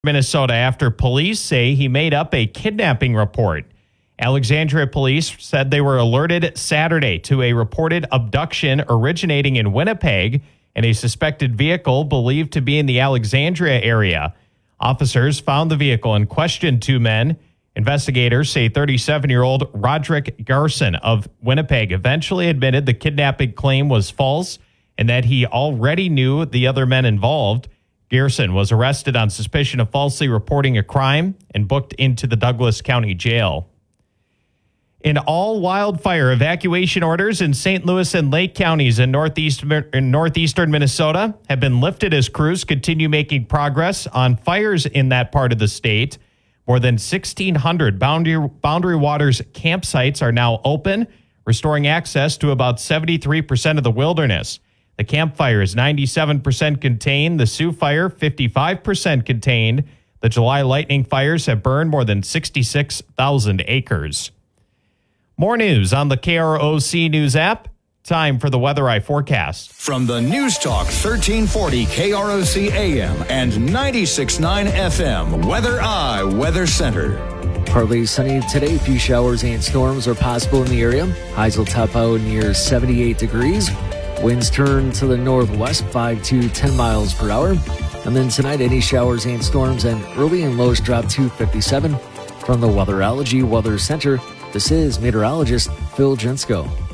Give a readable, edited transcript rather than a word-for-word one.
Minnesota after police say he made up a kidnapping report. Alexandria police said they were alerted Saturday to a reported abduction originating in Winnipeg and a suspected vehicle believed to be in the Alexandria area. Officers found the vehicle and questioned two men. Investigators say 37-year-old Roderick Garson of Winnipeg eventually admitted the kidnapping claim was false and that he already knew the other men involved. Garson was arrested on suspicion of falsely reporting a crime and booked into the Douglas County Jail. In all wildfire evacuation orders in St. Louis and Lake counties in northeastern Minnesota have been lifted as crews continue making progress on fires in that part of the state. More than 1,600 Boundary Waters campsites are now open, restoring access to about 73% of the wilderness. The Camp Fire is 97% contained. The Sioux Fire, 55% contained. The July lightning fires have burned more than 66,000 acres. More news on the KROC News app. Time for the Weather Eye forecast. From the News Talk 1340 KROC AM and 96.9 FM, Weather Eye Weather Center. Partly sunny today. A few showers and storms are possible in the area. Highs will top out near 78 degrees. Winds turn to the northwest, 5 to 10 miles per hour. And then tonight, any showers and storms and early and lows drop to 57. From the Weatherology Weather Center, this is meteorologist Phil Jensko.